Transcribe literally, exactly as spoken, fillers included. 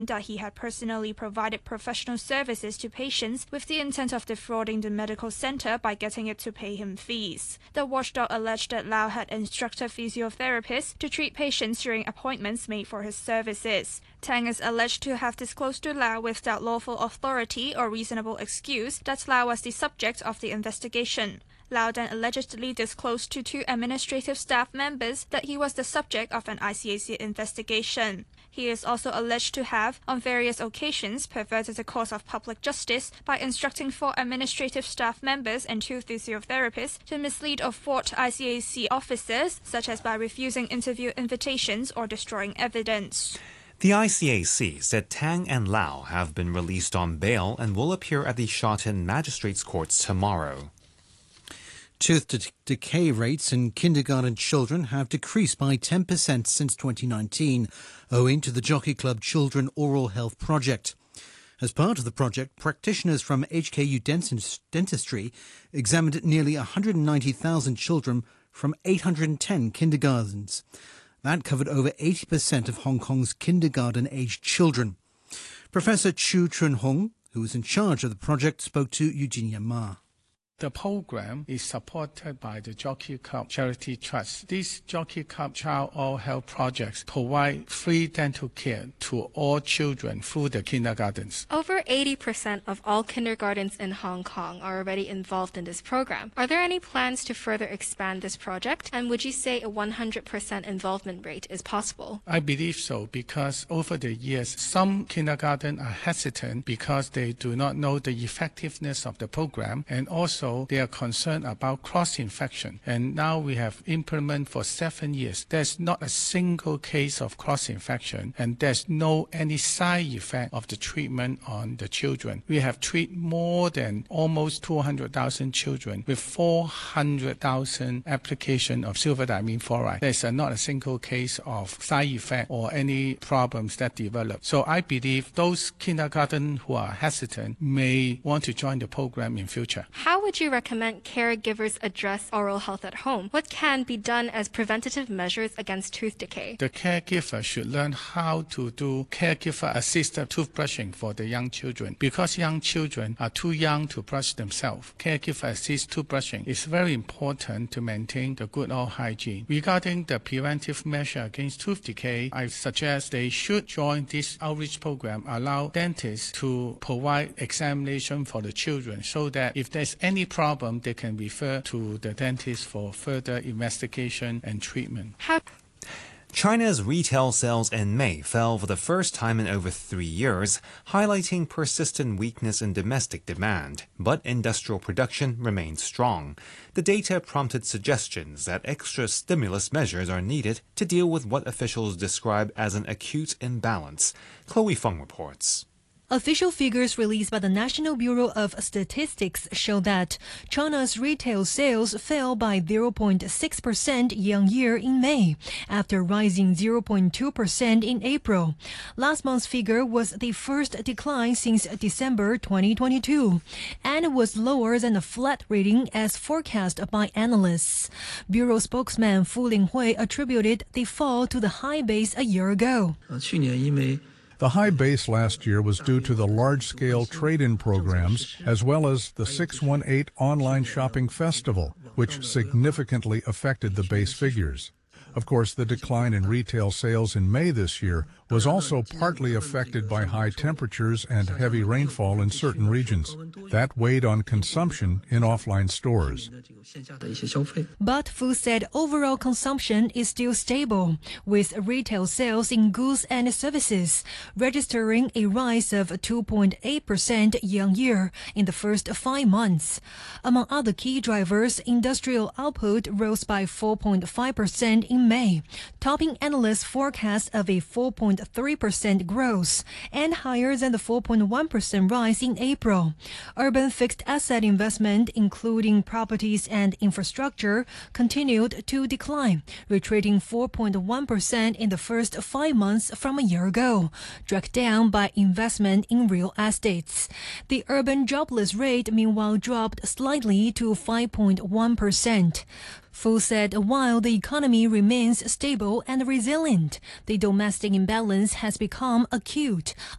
that he had personally provided professional services to patients with the intent of defrauding the medical center by getting it to pay him fees. The watchdog alleged that Lau had instructed physiotherapists to treat patients during appointments made for his services. Tang is alleged to have disclosed to Lau without lawful authority or reasonable excuse that Lau was the subject of the investigation. Lau then allegedly disclosed to two administrative staff members that he was the subject of an I C A C investigation. He is also alleged to have, on various occasions, perverted the course of public justice by instructing four administrative staff members and two physiotherapists to mislead or thwart I C A C officers, such as by refusing interview invitations or destroying evidence. The I C A C said Tang and Lau have been released on bail and will appear at the Sha Tin Magistrates Courts tomorrow. Tooth de- decay rates in kindergarten children have decreased by ten percent since twenty nineteen, owing to the Jockey Club Children Oral Health Project. As part of the project, practitioners from H K U Dentistry examined nearly one hundred ninety thousand children from eight hundred ten kindergartens. That covered over eighty percent of Hong Kong's kindergarten-aged children. Professor Chu Chun-hong, who was in charge of the project, spoke to Eugenia Ma. The program is supported by the Jockey Club Charity Trust. These Jockey Club Child Oral Health projects provide free dental care to all children through the kindergartens. Over eighty percent of all kindergartens in Hong Kong are already involved in this program. Are there any plans to further expand this project? And would you say a one hundred percent involvement rate is possible? I believe so, because over the years, some kindergarten are hesitant because they do not know the effectiveness of the program, and also they are concerned about cross-infection. And now we have implemented for seven years. There's not a single case of cross-infection, and there's no any side effect of the treatment on the children. We have treated more than almost two hundred thousand children with four hundred thousand application of silver diamine fluoride. There's a, not a single case of side effect or any problems that develop. So I believe those kindergarten who are hesitant may want to join the program in future. How would you recommend caregivers address oral health at home? What can be done as preventative measures against tooth decay? The caregiver should learn how to do caregiver-assisted toothbrushing for the young children. Because young children are too young to brush themselves, caregiver-assisted toothbrushing is very important to maintain the good oral hygiene. Regarding the preventive measure against tooth decay, I suggest they should join this outreach program, allow dentists to provide examination for the children so that if there's any problem, they can refer to the dentist for further investigation and treatment. How China's retail sales in May fell for the first time in over three years, highlighting persistent weakness in domestic demand, but industrial production remains strong. The data prompted suggestions that extra stimulus measures are needed to deal with what officials describe as an acute imbalance. Chloe Feng reports. Official figures released by the National Bureau of Statistics show that China's retail sales fell by zero point six percent year-on-year in May, after rising zero point two percent in April. Last month's figure was the first decline since December twenty twenty-two, and was lower than a flat reading as forecast by analysts. Bureau spokesman Fu Linghui attributed the fall to the high base a year ago. The high base last year was due to the large-scale trade-in programs as well as the six one eight online shopping festival, which significantly affected the base figures. Of course, the decline in retail sales in May this year was also partly affected by high temperatures and heavy rainfall in certain regions. That weighed on consumption in offline stores. But Fu said overall consumption is still stable, with retail sales in goods and services registering a rise of two point eight percent year-on-year in the first five months. Among other key drivers, industrial output rose by four point five percent in May, topping analysts' forecast of a four point three percent growth and higher than the four point one percent rise in April. Urban fixed asset investment, including properties and infrastructure, continued to decline, retreating four point one percent in the first five months from a year ago, dragged down by investment in real estates. The urban jobless rate, meanwhile, dropped slightly to five point one percent. Fu said while the economy remains stable and resilient, the domestic imbalance has become acute